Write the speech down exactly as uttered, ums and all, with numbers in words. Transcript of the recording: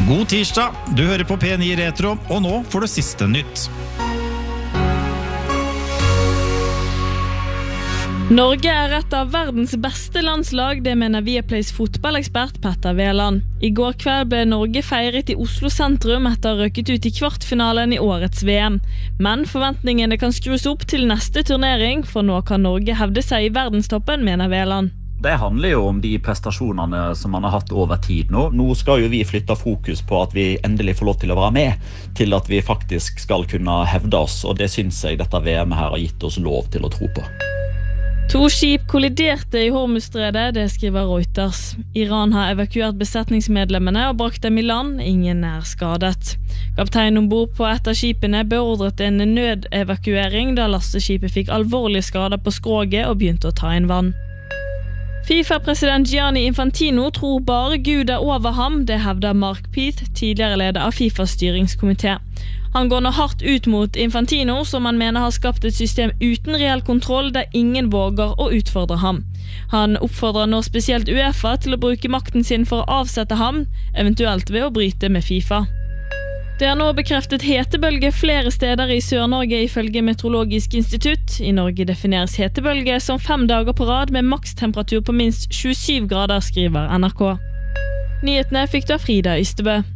God tirsdag, du hører på P ni Retro, og nå får du siste nytt. Norge er et av verdens beste landslag, det mener Viaplays fotballekspert Petter Veland. I går kveld ble Norge feiret i Oslo sentrum etter å ha røkket ut i kvartfinalen i årets V M. Men forventningene kan skrus opp til neste turnering, for nå kan Norge hevde seg i verdenstoppen, mener Veland. Det handler jo om de prestasjonene som man har hatt over tid nå. Nå skal jo vi flytte fokus på at vi endelig får lov til å være med, til at vi faktisk skal kunne hevde oss, og det synes jeg dette V M her har gitt oss lov til å tro på. To skip kolliderte i Hormuzstredet, det skriver Reuters. Iran har evakuert besetningsmedlemmene og brakt dem i land, ingen er skadet. Kapteinen ombord på et av skipene beordret en nødevakuering da lasteskipet fikk alvorlige skader på skroget og begynte å ta inn vann. FIFA-president Gianni Infantino tror bare Gud er over ham, det hevder Mark Peet, tidligere leder av FIFAs styringskomité. Han går nå hardt ut mot Infantino, som han mener har skapt et system uten reell kontroll der ingen våger å utfordre ham. Han oppfordrer nå spesielt UEFA til å bruke makten sin for å avsette ham, eventuelt ved å bryte med FIFA. Det er nå bekreftet hetebølge flere steder i Sør-Norge ifølge Meteorologisk institutt. I Norge defineres hetebølge som fem dager på rad med makstemperatur på minst tjuesju grader, skriver N R K. Nyhetene fikk du av Frida Ystebø.